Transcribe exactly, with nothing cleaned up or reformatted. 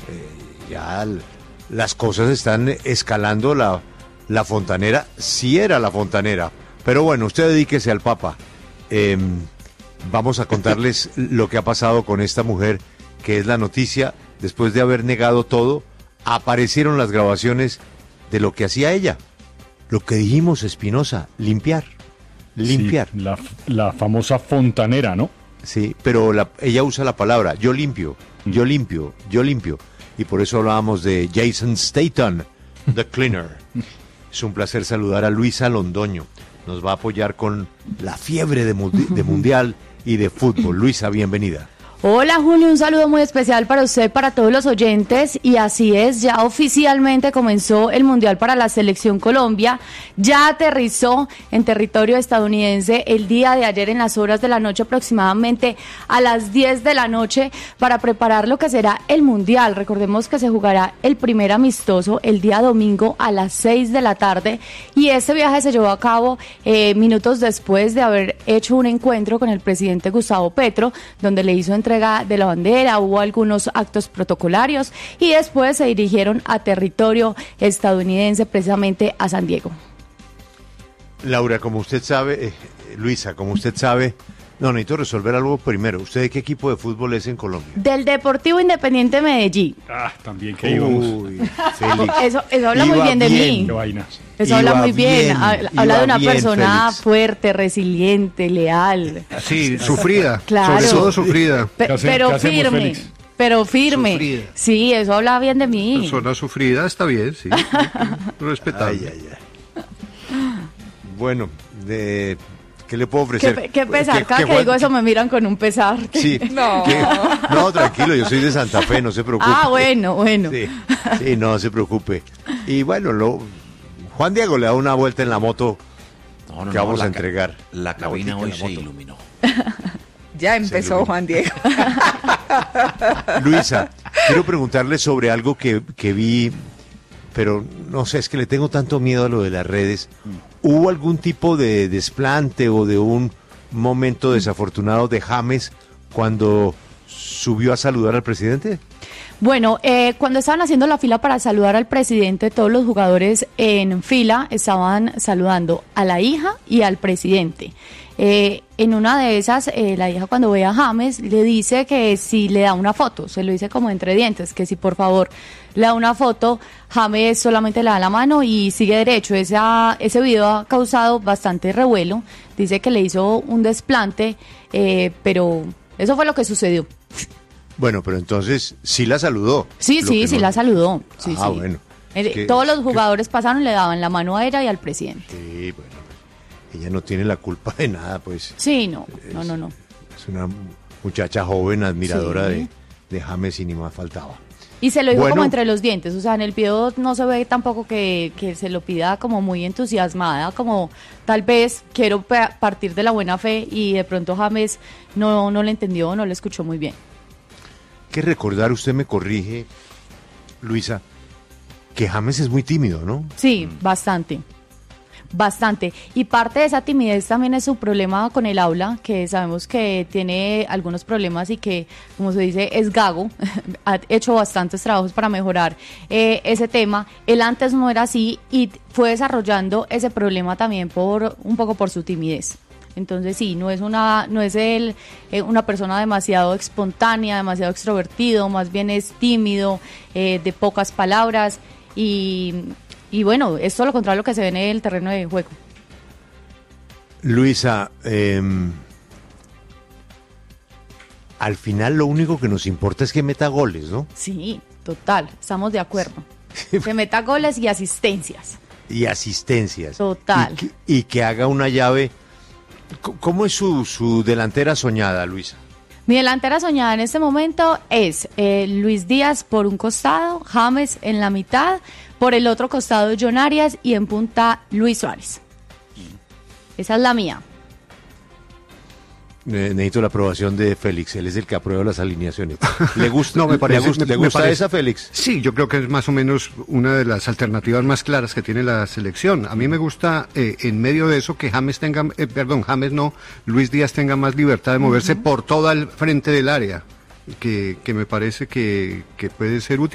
eh, ya l- las cosas están escalando la, la fontanera, sí era la fontanera, pero bueno, usted dedíquese al Papa. Eh, vamos a contarles lo que ha pasado con esta mujer, que es la noticia, después de haber negado todo, aparecieron las grabaciones de lo que hacía ella, lo que dijimos, Espinosa, limpiar, limpiar. Sí, la, la famosa fontanera, ¿no? Sí, pero la, ella usa la palabra yo limpio, yo limpio, yo limpio. Y por eso hablábamos de Jason Statham, The Cleaner. Es un placer saludar a Luisa Londoño. Nos va a apoyar con la fiebre de, mundi- de mundial y de fútbol. Luisa, bienvenida. Hola Julio, un saludo muy especial para usted, para todos los oyentes, y así es, ya oficialmente comenzó el Mundial para la Selección Colombia, ya aterrizó en territorio estadounidense el día de ayer en las horas de la noche, aproximadamente a las diez de la noche, para preparar lo que será el Mundial. Recordemos que se jugará el primer amistoso el día domingo a las seis de la tarde, y este viaje se llevó a cabo eh, minutos después de haber hecho un encuentro con el presidente Gustavo Petro, donde le hizo entrega de la bandera, hubo algunos actos protocolarios y después se dirigieron a territorio estadounidense, precisamente a San Diego. Laura, como usted sabe, eh, Luisa, como usted sabe, no, necesito resolver algo primero. ¿Usted de qué equipo de fútbol es en Colombia? Del Deportivo Independiente Medellín. Ah, también que íbamos. Uy, Félix. Eso, eso habla muy Iba bien de bien. mí. Qué vainas. Eso Iba habla muy bien, bien, habla iba de una bien, persona Félix. fuerte, resiliente, leal. Sí, sufrida, Claro. sobre todo sufrida. Pe- ¿Qué hace- pero qué hacemos, firme, Félix? pero firme. Sufrida. Sí, eso habla bien de mí. Persona sufrida está bien, sí. Respetable. Ay, ay, ay. Bueno, de, ¿qué le puedo ofrecer? Qué, qué pesar, ¿Qué- cada qué que fue- digo eso me miran con un pesar. Sí. No. ¿Qué? No, tranquilo, yo soy de Santa Fe, no se preocupe. Ah, bueno, bueno. Sí, sí, no se preocupe. Y bueno, lo, Juan Diego le da una vuelta en la moto No, no, que no, vamos la a ca- entregar. La cabina botica hoy en se la moto. iluminó. Ya empezó Juan Diego. Luisa, quiero preguntarle sobre algo que, que vi, pero no sé, es que le tengo tanto miedo a lo de las redes. ¿Hubo algún tipo de desplante o de un momento desafortunado de James cuando subió a saludar al presidente? Bueno, eh, cuando estaban haciendo la fila para saludar al presidente, todos los jugadores en fila estaban saludando a la hija y al presidente. Eh, en una de esas, eh, la hija cuando ve a James le dice que si le da una foto, se lo dice como entre dientes, que si por favor le da una foto, James solamente le da la mano y sigue derecho. Esa, ese video ha causado bastante revuelo, dice que le hizo un desplante, eh, pero eso fue lo que sucedió. Bueno, pero entonces sí la saludó. Sí, Lo sí, que sí no- la saludó. Sí, Ah, sí. bueno. Eh, Es que- Todos los es que- jugadores pasaron y le daban la mano a ella y al presidente. Sí, bueno, ella no tiene la culpa de nada, pues. Sí, no, no, no, no. Es una muchacha joven, admiradora Sí. de, de James y ni más faltaba. Y se lo dijo Bueno. como entre los dientes, o sea, en el video no se ve tampoco que, que se lo pida como muy entusiasmada, como tal vez quiero pa- partir de la buena fe y de pronto James no, no le entendió, no le escuchó muy bien. Que recordar, usted me corrige, Luisa, que James es muy tímido, ¿no? Sí, bastante. Bastante. Y parte de esa timidez también es su problema con el aula, que sabemos que tiene algunos problemas y que, como se dice, es gago. Ha hecho bastantes trabajos para mejorar eh, ese tema. Él antes no era así y fue desarrollando ese problema también por un poco por su timidez. Entonces sí, no es una, no es él eh, una persona demasiado espontánea, demasiado extrovertido, más bien es tímido, eh, de pocas palabras y, y bueno, es todo lo contrario a lo que se ve en el terreno de juego. Luisa, eh, al final lo único que nos importa es que meta goles, ¿no? Sí, total, estamos de acuerdo. Que meta goles y asistencias. Y asistencias. Total. Y que, y que haga una llave. C- ¿Cómo es su, su delantera soñada, Luisa? Mi delantera soñada en este momento es eh, Luis Díaz por un costado, James en la mitad, por el otro costado John Arias y en punta Luis Suárez. Esa es la mía. Ne- necesito la aprobación de Félix, él es el que aprueba las alineaciones. ¿Le gusta, No, me parece- ¿le gusta, me- ¿le me gusta parece- esa, Félix? Sí, yo creo que es más o menos una de las alternativas más claras que tiene la selección. A mí me gusta, eh, en medio de eso, que James tenga, eh, perdón, James no, Luis Díaz tenga más libertad de moverse por todo el frente del área, que, que me parece que, que puede ser útil.